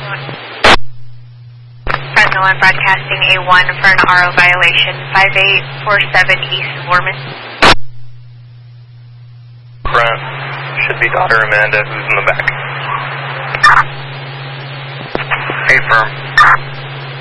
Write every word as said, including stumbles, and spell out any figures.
Fresno One broadcasting A one for an R O violation, five eight four seven East Warman. Front, should be daughter Amanda, who's in the back. Hey, firm.